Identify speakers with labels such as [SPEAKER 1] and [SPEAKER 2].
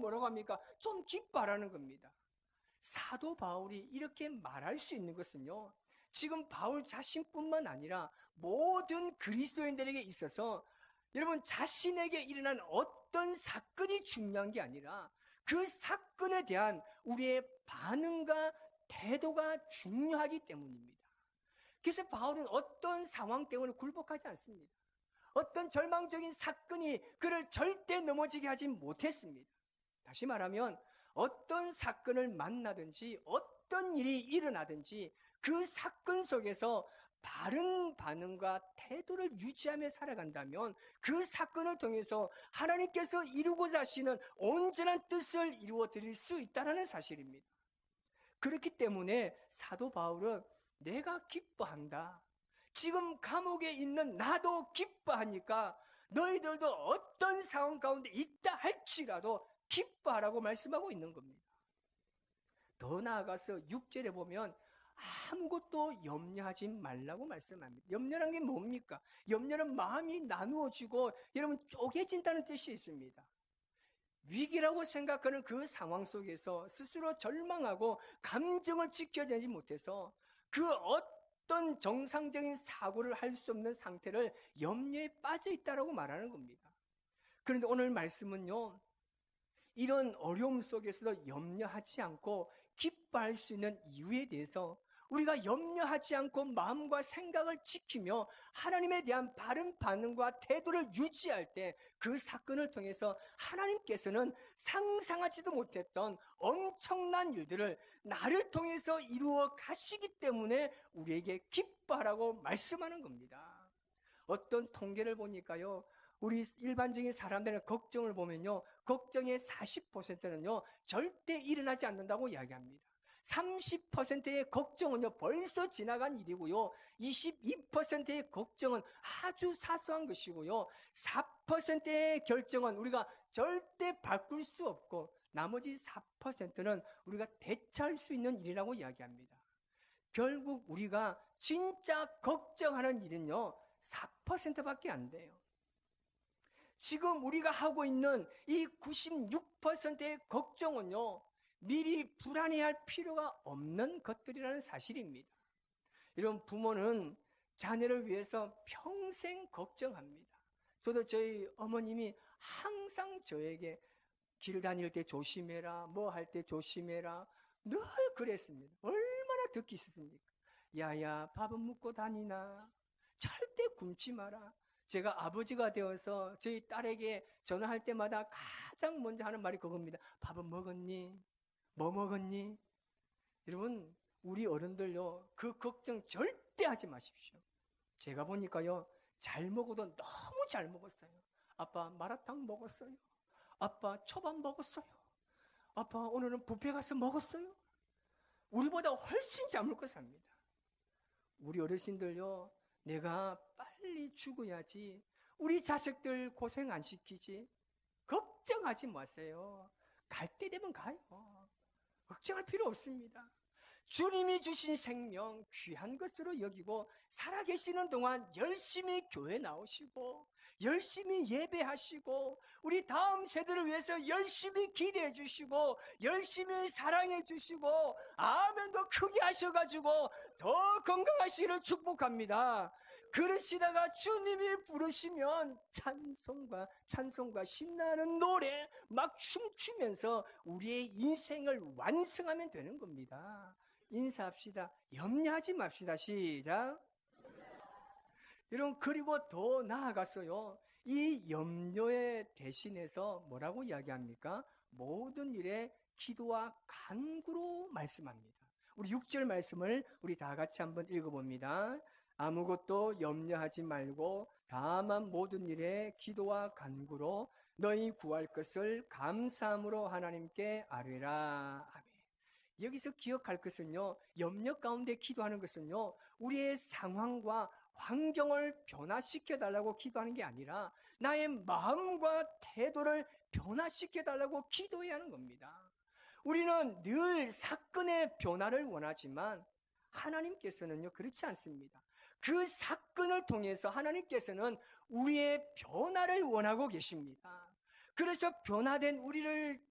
[SPEAKER 1] 뭐라고 합니까? 좀 기뻐하라는 겁니다. 사도 바울이 이렇게 말할 수 있는 것은요, 지금 바울 자신뿐만 아니라 모든 그리스도인들에게 있어서 여러분 자신에게 일어난 어떤 사건이 중요한 게 아니라 그 사건에 대한 우리의 반응과 태도가 중요하기 때문입니다. 그래서 바울은 어떤 상황 때문에 굴복하지 않습니다. 어떤 절망적인 사건이 그를 절대 넘어지게 하지 못했습니다. 다시 말하면 어떤 사건을 만나든지 어떤 일이 일어나든지 그 사건 속에서 바른 반응과 태도를 유지하며 살아간다면 그 사건을 통해서 하나님께서 이루고자 하시는 온전한 뜻을 이루어 드릴 수 있다는 사실입니다. 그렇기 때문에 사도 바울은 내가 기뻐한다. 지금 감옥에 있는 나도 기뻐하니까 너희들도 어떤 상황 가운데 있다 할지라도 기뻐하라고 말씀하고 있는 겁니다. 더 나아가서 6절에 보면 아무것도 염려하지 말라고 말씀합니다. 염려란 게 뭡니까? 염려는 마음이 나누어지고 여러분 쪼개진다는 뜻이 있습니다. 위기라고 생각하는 그 상황 속에서 스스로 절망하고 감정을 지켜내지 못해서 그 어떤 정상적인 사고를 할 수 없는 상태를 염려에 빠져 있다라고 말하는 겁니다. 그런데 오늘 말씀은요, 이런 어려움 속에서도 염려하지 않고 기뻐할 수 있는 이유에 대해서 우리가 염려하지 않고 마음과 생각을 지키며 하나님에 대한 바른 반응과 태도를 유지할 때 그 사건을 통해서 하나님께서는 상상하지도 못했던 엄청난 일들을 나를 통해서 이루어 가시기 때문에 우리에게 기뻐하라고 말씀하는 겁니다. 어떤 통계를 보니까요, 우리 일반적인 사람들의 걱정을 보면요, 걱정의 40%는요 절대 일어나지 않는다고 이야기합니다. 30%의 걱정은요 벌써 지나간 일이고요, 22%의 걱정은 아주 사소한 것이고요, 4%의 결정은 우리가 절대 바꿀 수 없고 나머지 4%는 우리가 대처할 수 있는 일이라고 이야기합니다. 결국 우리가 진짜 걱정하는 일은요 4%밖에 안 돼요. 지금 우리가 하고 있는 이 96%의 걱정은요, 미리 불안해할 필요가 없는 것들이라는 사실입니다. 이런 부모는 자녀를 위해서 평생 걱정합니다. 저도 저희 어머님이 항상 저에게 길 다닐 때 조심해라, 뭐 할 때 조심해라, 늘 그랬습니다. 얼마나 듣기 싫습니까? 야야, 밥은 먹고 다니나? 절대 굶지 마라. 제가 아버지가 되어서 저희 딸에게 전화할 때마다 가장 먼저 하는 말이 그겁니다. 밥은 먹었니? 뭐 먹었니? 여러분, 우리 어른들요, 그 걱정 절대 하지 마십시오. 제가 보니까요, 잘 먹어도 너무 잘 먹었어요. 아빠 마라탕 먹었어요. 아빠 초밥 먹었어요. 아빠 오늘은 뷔페 가서 먹었어요. 우리보다 훨씬 잘 먹고 삽니다. 우리 어르신들요, 내가 빨리 죽어야지, 우리 자식들 고생 안 시키지, 걱정하지 마세요. 갈 때 되면 가요. 걱정할 필요 없습니다. 주님이 주신 생명 귀한 것으로 여기고 살아계시는 동안 열심히 교회 나오시고 열심히 예배하시고 우리 다음 세대를 위해서 열심히 기대해 주시고 열심히 사랑해 주시고 아멘도 크게 하셔가지고 더 건강하시기를 축복합니다. 그러시다가 주님이 부르시면 찬송과 신나는 노래 막 춤추면서 우리의 인생을 완성하면 되는 겁니다. 인사합시다. 염려하지 맙시다. 시작. 여러분, 그리고 더 나아갔어요. 이 염려에 대신해서 뭐라고 이야기합니까? 모든 일에 기도와 간구로 말씀합니다. 우리 6절 말씀을 우리 다 같이 한번 읽어봅니다. 아무것도 염려하지 말고 다만 모든 일에 기도와 간구로 너희 구할 것을 감사함으로 하나님께 아뢰라. 아멘. 여기서 기억할 것은요, 염려 가운데 기도하는 것은요, 우리의 상황과 환경을 변화시켜 달라고 기도하는 게 아니라 나의 마음과 태도를 변화시켜 달라고 기도해야 하는 겁니다. 우리는 늘 사건의 변화를 원하지만 하나님께서는요, 그렇지 않습니다. 그 사건을 통해서 하나님께서는 우리의 변화를 원하고 계십니다. 그래서 변화된 우리를